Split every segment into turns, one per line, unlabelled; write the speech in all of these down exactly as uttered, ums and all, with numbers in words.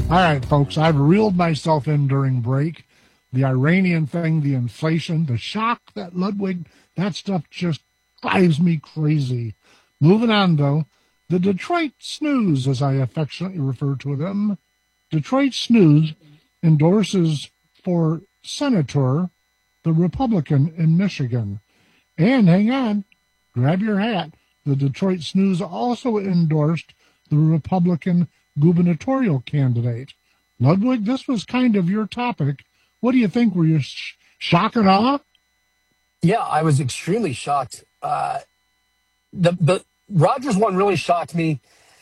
All right, folks, I've reeled myself in during break. The Iranian thing, the inflation, the shock that Ludwig, that stuff just drives me crazy. Moving on, though, the Detroit Snooze, as I affectionately refer to them, Detroit Snooze endorses for senator the Republican in Michigan. And hang on, grab your hat. The Detroit Snooze also endorsed the Republican gubernatorial candidate. Ludwig, this was kind of your topic. What do you think? Were you sh- shocked and awe?
Yeah, I was extremely shocked. Uh, the the Rogers one really shocked me,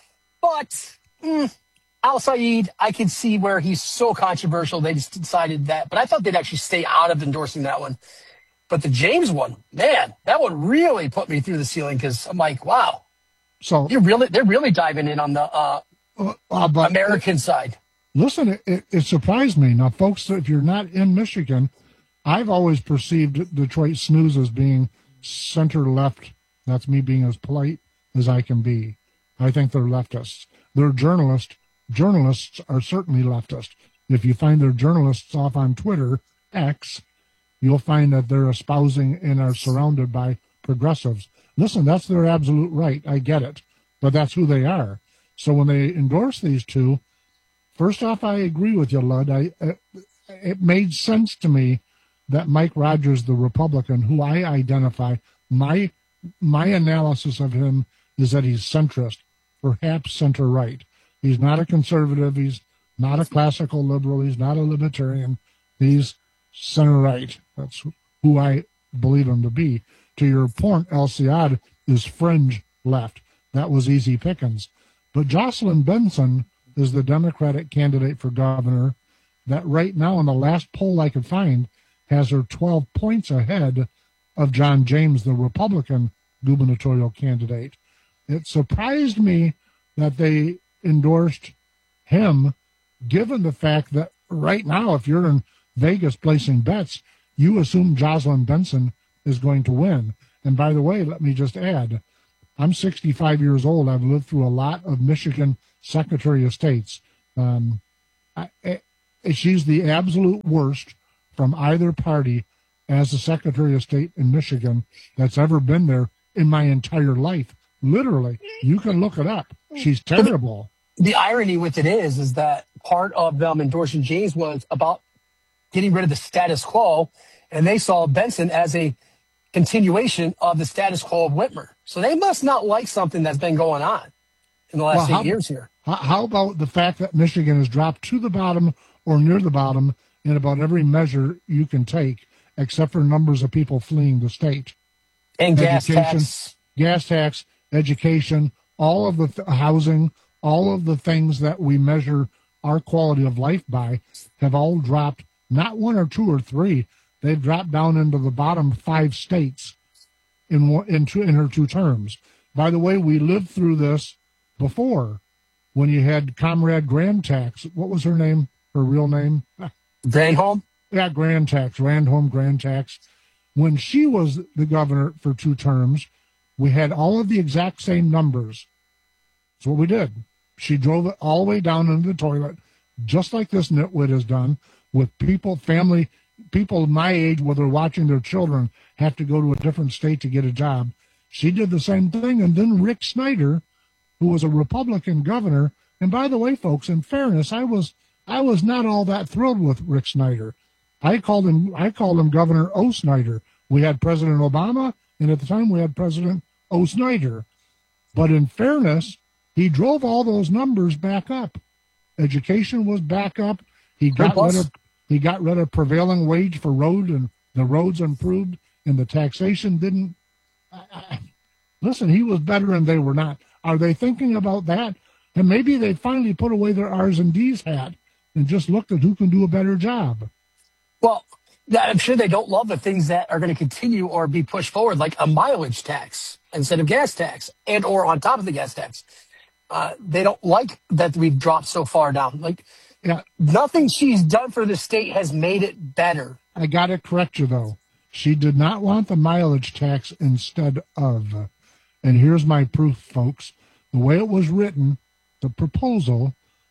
but mm, Al Saeed, I can see where he's so controversial. They just decided that, but I thought they'd actually stay out of endorsing that one. But the James one, man, that one really put me through the ceiling because I'm like, wow,
so
you're really they're really diving in on the uh,
uh, uh, but
American side.
Listen, it, it, it surprised me. Now, folks, if you're not in Michigan, I've always perceived Detroit Snooze as being center-left. That's me being as polite as I can be. I think they're leftists. They're journalists. Journalists are certainly leftist. If you find their journalists off on Twitter, X, you'll find that they're espousing and are surrounded by progressives. Listen, that's their absolute right. I get it. But that's who they are. So when they endorse these two, first off, I agree with you, Lud. I, uh, it made sense to me that Mike Rogers, the Republican, who I identify, my my analysis of him is that he's centrist, perhaps center-right. He's not a conservative. He's not a classical liberal. He's not a libertarian. He's center-right. That's who I believe him to be. To your point, El Siad is fringe left. That was easy pickings. But Jocelyn Benson is the Democratic candidate for governor that right now in the last poll I could find has her twelve points ahead of John James, the Republican gubernatorial candidate. It surprised me that they endorsed him, given the fact that right now, if you're in Vegas placing bets, you assume Jocelyn Benson is going to win. And by the way, let me just add, I'm sixty-five years old. I've lived through a lot of Michigan Secretary of States. Um, I, I, she's the absolute worst from either party as a Secretary of State in Michigan that's ever been there in my entire life. Literally, you can look it up. She's terrible.
The, the irony with it is, is that part of them endorsing James was about getting rid of the status quo, and they saw Benson as a continuation of the status quo of Whitmer. So they must not like something that's been going on in the last
well,
eight
how,
years here.
How about the fact that Michigan has dropped to the bottom or near the bottom in about every measure you can take, except for numbers of people fleeing the state?
And gas tax.
Gas tax, education, all of the th- housing, all of the things that we measure our quality of life by have all dropped, not one or two or three. They've dropped down into the bottom five states in one, in, two, in her two terms. By the way, we lived through this before when you had Comrade Grand Tax. What was her name? Her real name?
Granholm?
Yeah, Grand Tax, Randholm Grand Tax. When she was the governor for two terms, we had all of the exact same numbers. That's what we did. She drove it all the way down into the toilet, just like this nitwit has done, with people, family, people my age, where they're watching their children have to go to a different state to get a job. She did the same thing. And then Rick Snyder, who was a Republican governor, and by the way, folks, in fairness, I was I was not all that thrilled with Rick Snyder. I called him I called him Governor O. Snyder. We had President Obama, and at the time we had President O. Snyder. But in fairness, he drove all those numbers back up. Education was back up. He got rid of he got rid of prevailing wage for road, and the roads improved, and the taxation didn't. I, I, listen, he was better, and they were not. Are they thinking about that? And maybe they finally put away their R's and D's hat and just looked at who can do a better job.
Well, I'm sure they don't love the things that are going to continue or be pushed forward, like a mileage tax instead of gas tax, and or on top of the gas tax. Uh, they don't like that we've dropped so far down. Like,
yeah,
nothing she's done for the state has made it better.
I got to correct you, though. She did not want the mileage tax instead of. And here's my proof, folks. The way it was written, the proposal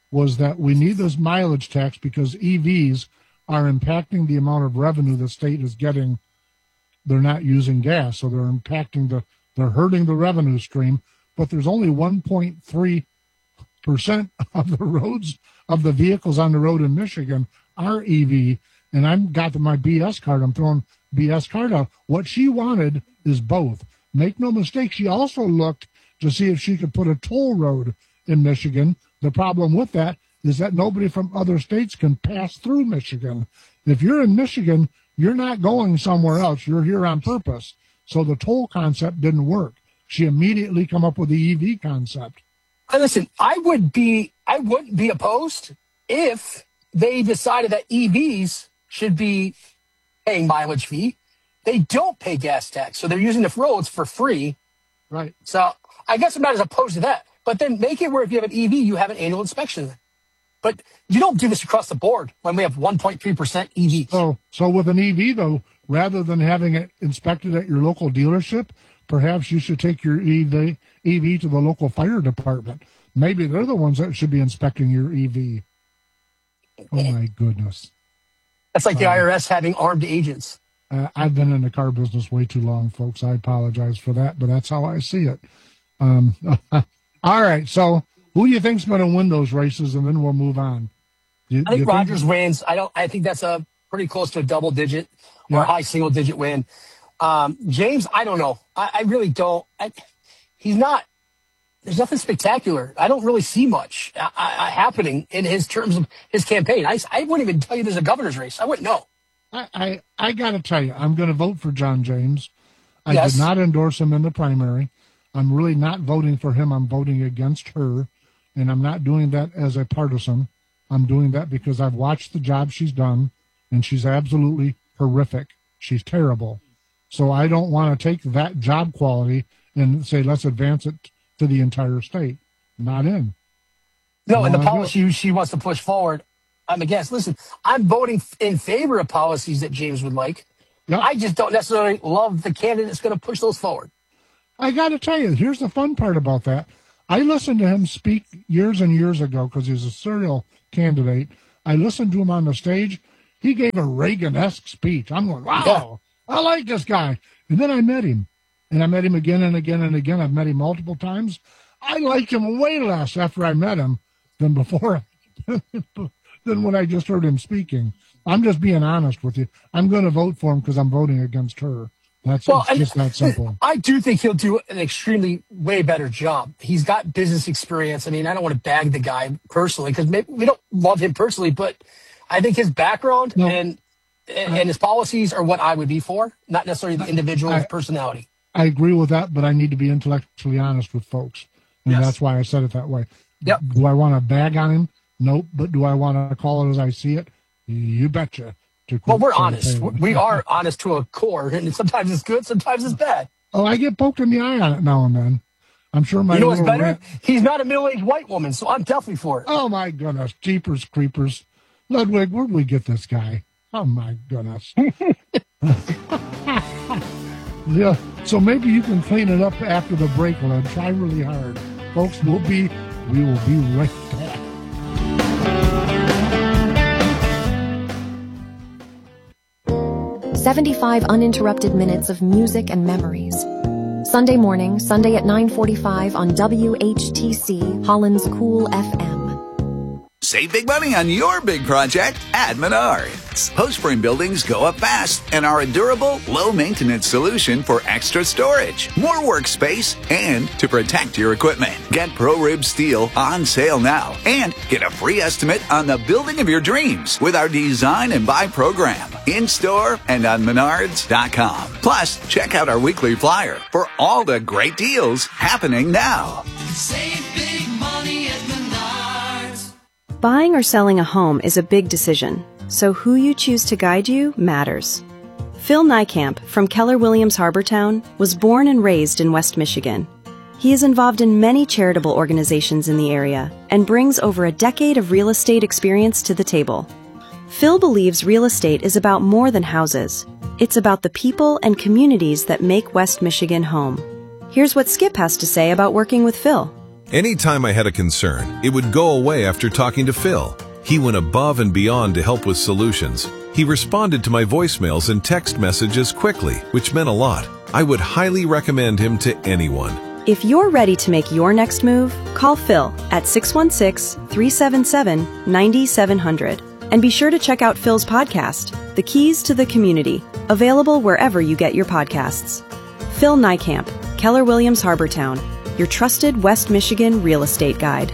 was that we need this mileage tax because E Vs are impacting the amount of revenue the state is getting. They're not using gas, so they're impacting the, they're hurting the revenue stream, but there's only one point three percent of the roads, of the vehicles on the road in Michigan are E V, and I've got my B S card, I'm throwing B S card out. What she wanted is both. Make no mistake, she also looked to see if she could put a toll road in Michigan. The problem with that is that nobody from other states can pass through Michigan. If you're in Michigan, you're not going somewhere else. You're here on purpose. So the toll concept didn't work. She immediately come up with the E V concept.
Listen, I would be, I wouldn't be opposed if they decided that E Vs should be paying mileage fee. They don't pay gas tax, so they're using the roads for free.
Right.
So I guess I'm not as opposed to that. But then make it where if you have an E V, you have an annual inspection. But you don't do this across the board when we have one point three percent E Vs.
So, so with an E V, though, rather than having it inspected at your local dealership, perhaps you should take your E V, E V to the local fire department. Maybe they're the ones that should be inspecting your E V. Oh, my goodness.
That's like the I R S having armed agents.
Uh, I've been in the car business way too long, folks. I apologize for that, but that's how I see it. Um, all right, so who do you think's going to win those races, and then we'll move on? You,
I think
you
Rogers
think?
wins. I don't. I think that's a pretty close to a double digit or
Yeah.
high single digit win. Um, James, I don't know. I, I really don't. I, he's not. There's nothing spectacular. I don't really see much uh, uh, happening in his terms of his campaign. I, I wouldn't even tell you there's a governor's race. I wouldn't know.
I, I, I got to tell you, I'm going to vote for John James. I
Yes.
did not endorse him in the primary. I'm really not voting for him. I'm voting against her, and I'm not doing that as a partisan. I'm doing that because I've watched the job she's done, and she's absolutely horrific. She's terrible. So I don't want to take that job quality and say, let's advance it to the entire state. Not in.
No, and the
No, I don't.
policy she wants to push forward, I'm against. Listen, I'm voting in favor of policies that James would like.
Yeah.
I just don't necessarily love the candidate that's going to push those forward.
I got to tell you, here's the fun part about that. I listened to him speak years and years ago because he's a serial candidate. I listened to him on the stage. He gave a Reagan-esque speech. I'm going, wow, yeah. I like this guy. And then I met him. And I met him again and again and again. I've met him multiple times. I liked him way less after I met him than before, than when I just heard him speaking. I'm just being honest with you. I'm going to vote for him because I'm voting against her. That's
Well,
it's just
and
that simple.
I do think he'll do an extremely way better job. He's got business experience. I mean, I don't want to bag the guy personally because maybe we don't love him personally, but I think his background
No.
and and, and his policies are what I would be for, not necessarily the individual's
I-
personality.
I agree with that, but I need to be intellectually honest with folks. And
Yes.
that's why I said it that way.
Yep.
Do I want to bag on him? Nope. But do I want to call it as I see it? You betcha. To
Well,
quote
we're
Sarah
honest.
Palin.
We are honest to a core, and sometimes it's good, sometimes it's bad.
Oh, I get poked in the eye on it now and then. I'm sure my
You know what's
little
better?
rant-
He's not a middle-aged white woman, so I'm definitely for it.
Oh, my goodness. Jeepers creepers. Ludwig, where'd we get this guy? Oh, my goodness. Yeah. So maybe you can clean it up after the break, Lud. Try really hard. Folks, we'll be, we will be right back.
seventy-five uninterrupted minutes of music and memories. Sunday morning, Sunday at nine forty-five on W H T C, Holland's Cool F M.
Save big money on your big project at Menards. Post frame buildings go up fast and are a durable, low-maintenance solution for extra storage, more workspace, and to protect your equipment. Get ProRib Steel on sale now and get a free estimate on the building of your dreams with our Design and Buy program in-store and on menards dot com. Plus, check out our weekly flyer for all the great deals happening now.
Save big money at Menards.
Buying or selling a home is a big decision, so who you choose to guide you matters. Phil Nykamp from Keller Williams Harbortown was born and raised in West Michigan. He is involved in many charitable organizations in the area and brings over a decade of real estate experience to the table. Phil believes real estate is about more than houses. It's about the people and communities that make West Michigan home. Here's what Skip has to say about working with Phil.
Anytime I had a concern, it would go away after talking to Phil. He went above and beyond to help with solutions. He responded to my voicemails and text messages quickly, which meant a lot. I would highly recommend him to anyone.
If you're ready to make your next move, call Phil at six one six, three seven seven, nine seven zero zero. And be sure to check out Phil's podcast, The Keys to the Community, available wherever you get your podcasts. Phil Niekamp, Keller Williams Harbortown, your trusted West Michigan real estate guide.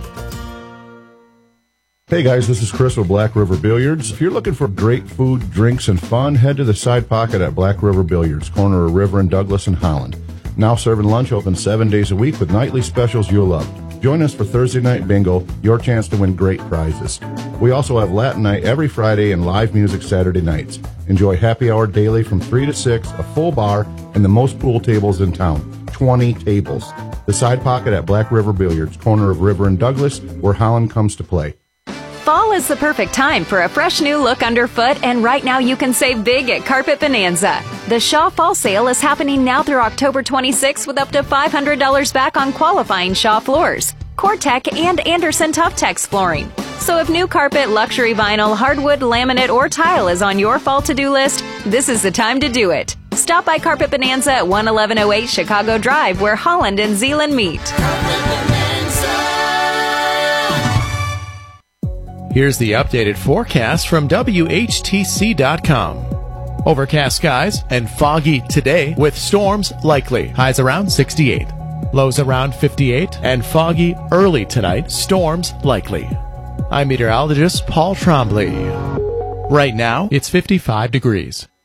Hey guys, this is Chris with Black River Billiards. If you're looking for great food, drinks, and fun, head to the Side Pocket at Black River Billiards, corner of River and Douglas in Holland. Now serving lunch, open seven days a week with nightly specials you'll love. Join us for Thursday Night Bingo, your chance to win great prizes. We also have Latin Night every Friday and live music Saturday nights. Enjoy happy hour daily from three to six, a full bar, and the most pool tables in town, twenty tables. The Side Pocket at Black River Billiards, corner of River and Douglas, where Holland comes to play.
Fall is the perfect time for a fresh new look underfoot, and right now you can save big at Carpet Bonanza. The Shaw Fall Sale is happening now through October twenty-sixth with up to five hundred dollars back on qualifying Shaw floors, Core-Tech, and Anderson Tough-Tex flooring. So if new carpet, luxury vinyl, hardwood, laminate, or tile is on your fall to-do list, this is the time to do it. Stop by Carpet Bonanza at one eleven oh eight Chicago Drive, where Holland and Zeeland meet.
Here's the updated forecast from W H T C dot com. Overcast skies and foggy today with storms likely. Highs around sixty-eight. Lows around fifty-eight and foggy early tonight. Storms likely. I'm meteorologist Paul Trombley. Right now, it's fifty-five degrees.